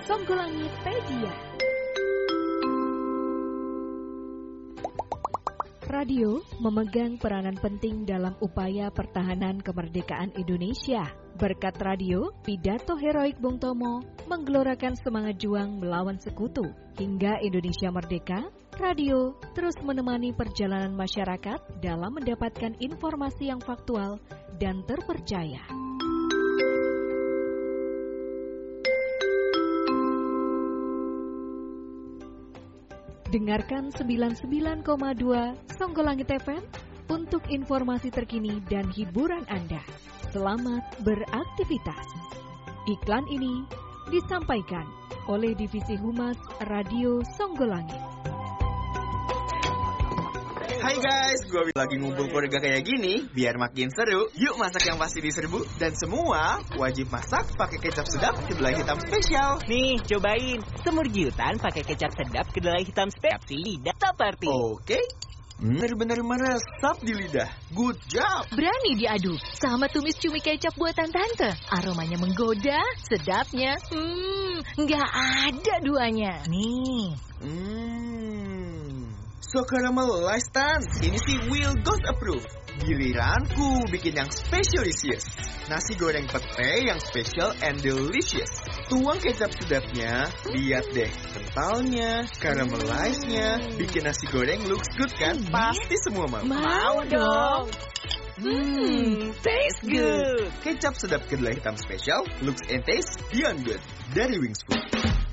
Songgolangitpedia. Radio memegang peranan penting dalam upaya pertahanan kemerdekaan Indonesia. Berkat radio, pidato heroik Bung Tomo menggelorakan semangat juang melawan sekutu. Hingga Indonesia merdeka, radio terus menemani perjalanan masyarakat dalam mendapatkan informasi yang faktual dan terpercaya. Dengarkan 99,2 Songgolangit FM untuk informasi terkini dan hiburan Anda. Selamat beraktivitas. Iklan ini disampaikan oleh Divisi Humas Radio Songgolangit. Hai guys, gue lagi ngumpul keluarga kayak gini biar makin seru. Yuk masak yang pasti diserbu. Dan semua wajib masak pakai kecap sedap kedelai hitam spesial. Nih, cobain semur giutan pakai kecap sedap kedelai hitam spesial lidah Taparti. Oke. Bener-bener meresap di lidah. Good job. Berani diadu sama tumis cumi kecap buatan tante. Aromanya menggoda, sedapnya nggak ada duanya. Nih. So caramelized Tan. Ini sih Will Ghost approve. Giliranku bikin yang specialisius. Nasi goreng pete yang special and delicious. Tuang kecap sedapnya, lihat deh kentalnya, caramelized-nya. Bikin nasi goreng looks good kan? Pasti semua mau. Mau dong. Taste good. Kecap sedap kedelai hitam special, looks and taste beyond good. Dari Wings Food.